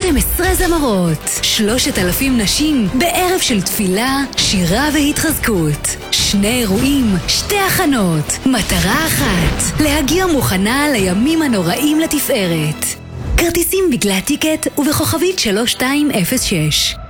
12 זמרות, 3,000 נשים בערב של תפילה, שירה והתחזקות. 2 אירועים, 2 הכנות, מטרה אחת, להגיע מוכנה לימים הנוראים לתפארת. כרטיסים בגלל טיקט ובכוכבית 3206.